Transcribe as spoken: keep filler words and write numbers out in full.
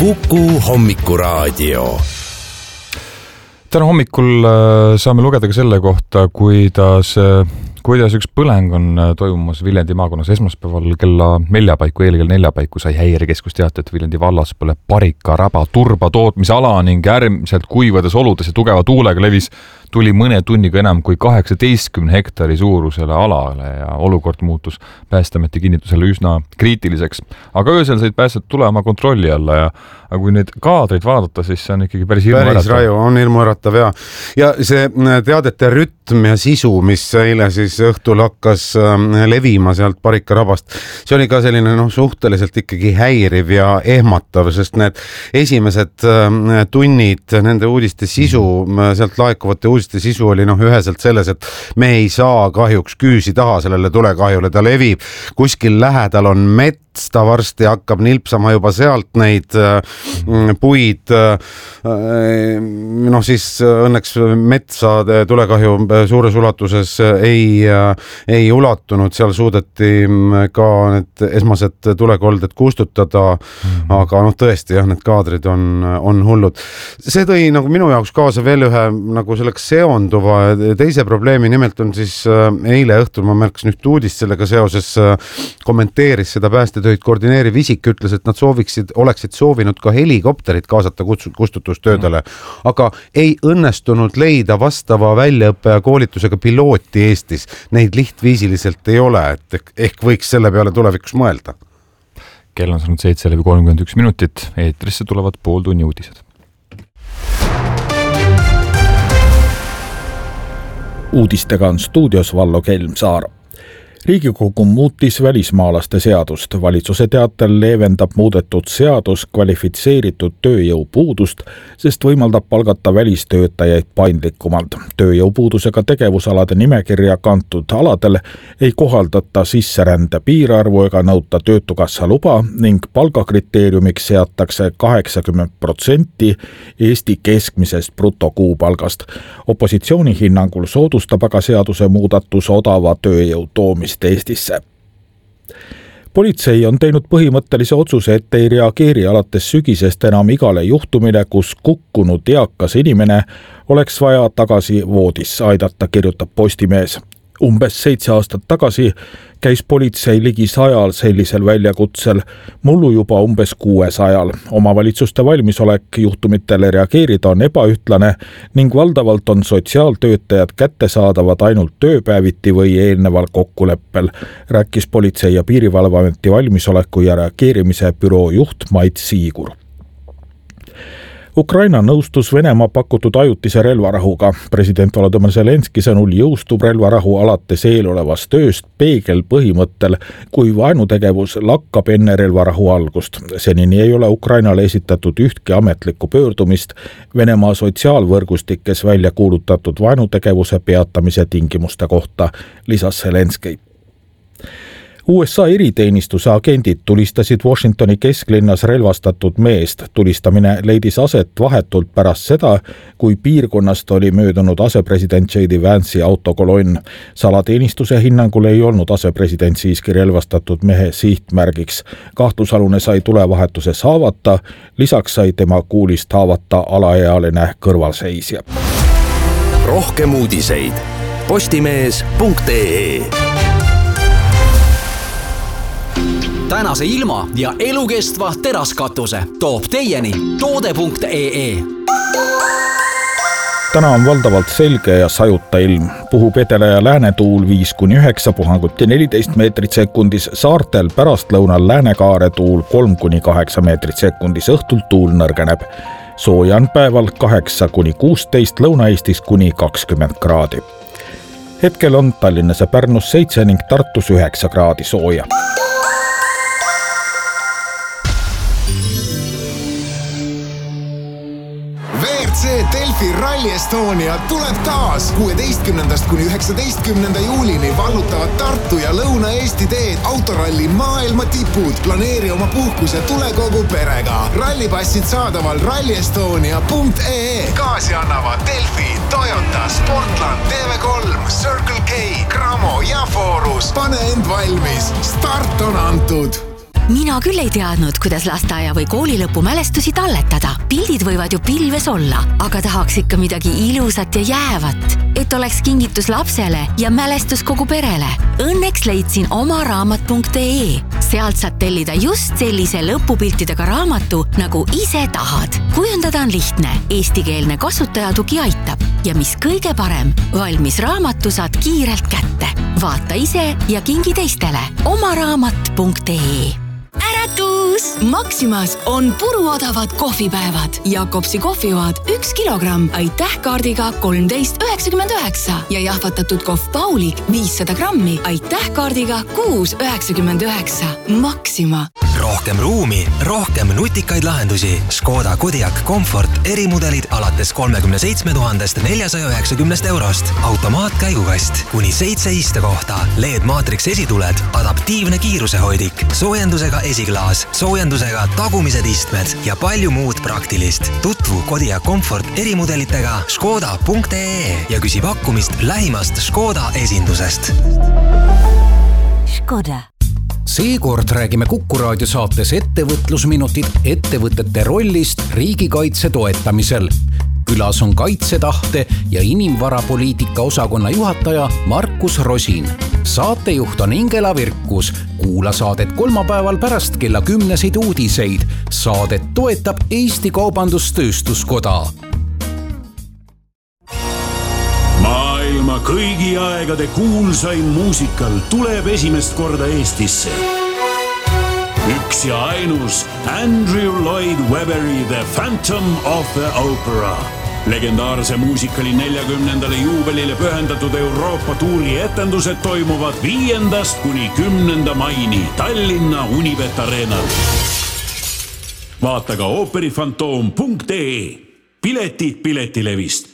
Kuku hommikuraadio. Täna hommikul saame lugeda ka selle kohta, kuidas, kuidas üks põleng on toimumas Viljandi maakonnas esmaspäeval kella nelja paiku, eelkell nelja paiku sai Häirekeskus teata, et Viljandi vallas põleb Parika raba turba tootmisala ning äärmiselt kuivades oludes ja tugeva tuulega levis tuli mõne tunniga enam kui kaheksateistkümne hektari suurusele alale ja olukord muutus Päästeameti kinnitusele üsna kriitiliseks. Aga öösel said päästed tule oma kontrolli alla ja aga kui neid kaadreid vaadata, siis see on ikkagi päris hirmuäratav. Päris raju, on hirmuäratav ja, ja see teadete rütm ja sisu, mis eile siis õhtul hakkas levima sealt Parika rabast, see oli ka selline no, suhteliselt ikkagi häiriv ja ehmatav, sest need esimesed tunnid, nende uudiste sisu, sealt laekuvate uudiste sisu oli noh üheselt selles, et me ei saa kahjuks küüsi taha sellele tulekahjule, ta levib. Kuskil lähedal on mets, ta varsti hakkab nilpsama juba sealt neid puid. Noh siis õnneks metsa tulekahju suures ulatuses ei, ei ulatunud, seal suudeti ka need esmased tulekolded kustutada, mm-hmm. aga noh tõesti jah, need kaadrid on, on hullud. See tõi nagu minu jaoks kaasa veel ühe nagu selleks seonduva teise probleemi, nimelt on siis eile õhtul, ma märkasin üht uudist sellega seoses, kommenteeris seda päästetöid koordineeriv isik, ütles, et nad sooviksid, oleksid soovinud ka helikopterit kaasata kustutustöödele, aga ei õnnestunud leida vastava väljaõppe ja koolitusega pilooti Eestis. Neid lihtviisiliselt ei ole, et ehk võiks selle peale tulevikus mõelda. Kell on saanud seitse läbi kolmkümmend üks minutit, eetrisse tulevad pool tunni uudised. Uudistega on stuudios Vallo Kelmsaar. Riigikogu muutis välismaalaste seadust. Valitsuse teatel leevendab muudetud seadus kvalifitseeritud tööjõupuudust, sest võimaldab palgata välistöötajaid paindlikumalt. Tööjõupuudusega tegevusalade nimekirja kantud aladel ei kohaldata sisserände piirarvu ega nõuta töötukassa luba ning palgakriteeriumiks seatakse kaheksakümmend protsenti Eesti keskmisest brutokuupalgast. Opositsiooni hinnangul soodustab aga seaduse muudatus odava tööjõu toomist Eestisse. Politsei on teinud põhimõttelise otsuse, et ei reageeri alates sügisest enam igale juhtumile, kus kukkunud eakas inimene oleks vaja tagasi voodisse aidata, kirjutab Postimees. Umbes seitse aastat tagasi käis politsei ligi sajal sellisel väljakutsel, mullu juba umbes kuuesajal. Omavalitsuste valmisolek juhtumitele reageerida on ebaühtlane ning valdavalt on sotsiaaltöötajad kättesaadavad ainult tööpäeviti või eelneval kokkuleppel, rääkis Politsei- ja Piirivalveameti valmisoleku ja reageerimise büroo juht Mait Siigur. Ukraina nõustus Venemaa pakutud ajutise relvarahuga. President Volodõmõr Zelenski sõnul jõustub relvarahu alates eelolevast tööst peegel põhimõttel, kui vaenutegevus lakkab enne relvarahu algust. Senini ei ole Ukrainale esitatud ühtki ametlikku pöördumist Venemaa sotsiaalvõrgustikes välja kuulutatud vaenutegevuse peatamise tingimuste kohta, lisas Zelenski. U S A eriteenistuse agendid tulistasid Washingtoni kesklinnas relvastatud meest. Tulistamine leidis aset vahetult pärast seda, kui piirkonnast oli möödunud asepresident J D Vance'i autokolonn. Salateenistuse hinnangul ei olnud asepresident siiski relvastatud mehe sihtmärgiks. Kahtlusalune sai tulevahetuses haavata, lisaks sai tema kuulist haavata alaealine kõrvalseisja. Rohkem uudiseid postimees punkt ee. Tänase ilma ja elukestva teraskatuse toob teieni toode punkt ee. Täna on valdavalt selge ja sajuta ilm. Puhub edele ja läänetuul viis kuni üheksa puhangut ja neliteist meetrit sekundis. Saartel pärastlõunal läänekaare tuul kolm kuni kaheksa meetrit sekundis. Õhtul tuul nõrgeneb. Sooja on päeval kaheksa kuni kuusteist, Lõuna-Eestis kuni kakskümmend kraadi. Hetkel on Tallinnas ja Pärnus seitse ning Tartus üheksa kraadi sooja. Delfi Rally Estonia tuleb taas. kuueteistkümnendast kuni üheksateistkümnenda juulini vallutavad Tartu ja Lõuna-Eesti teed autoralli maailma tipud. Planeeri oma puhkus ja tule kogu perega. Rallipassid saadaval rally estonia punkt ee. Kaasi annavad Delfi, Toyota, Sportland, T V kolm, Circle K, Cramo ja Forus. Pane end valmis. Start on antud. Mina küll ei teadnud, kuidas lasteaia või kooli lõpumälestusi talletada. Pildid võivad ju pilves olla, aga tahaks ikka midagi ilusat ja jäävat, et oleks kingitus lapsele ja mälestus kogu perele. Õnneks leidsin omaraamat punkt ee. Sealt saad tellida just sellise lõpupiltidega raamatu, nagu ise tahad. Kujundada on lihtne, eestikeelne kasutajatugi aitab ja mis kõige parem, valmis raamatu saad kiirelt kätte. Vaata ise ja kingi teistele. omaraamat punkt ee. Äratus! Maximas on puruodavad kohvipäevad. Jakobsi kohvijoad üks kilogramm aitäh kaardiga kolmteist üheksakümmend üheksa ja jahvatatud kohv Paulik viissada grammi aitäh kaardiga kuus üheksakümmend üheksa. Maxima. Rohkem ruumi, rohkem nutikaid lahendusi. Škoda Kodiaq Comfort erimudelid alates kolmekümne seitsme tuhandest neljasaja üheksakümnest eurost. Automaatkäigukast, kuni seitse istekohta, L E D Matrix esituled, adaptiivne kiirusehoidik, soojendusega esiklaas, soojendusega tagumised istmed ja palju muud praktilist. Tutvu Kodiaq Comfort erimudelitega škoda punkt ee ja küsi pakkumist lähimast Škoda esindusest. Škoda. Seekord räägime Kuku raadio saates ettevõtlusminutid ettevõtete rollist riigikaitse toetamisel. Külas on kaitsetahte ja inimvarapoliitika osakonna juhataja Markus Rosin. Saatejuht on Ingela Virkus. Kuula saadet kolmapäeval pärast kella kümneseid uudiseid. Saadet toetab Eesti Kaubandus-Tööstuskoda. Maailma kõigi aegade kuulsaim muusikal tuleb esimest korda Eestisse. Üks ja ainus Andrew Lloyd Webberi The Phantom of the Opera. Legendaarse muusikali neljakümnendale juubelile pühendatud Euroopa tuuri etendused toimuvad viiendast kuni kümnenda maini Tallinna Unibet Arenal. Vaata ka ooperifantoom punkt ee. Piletid Piletilevist.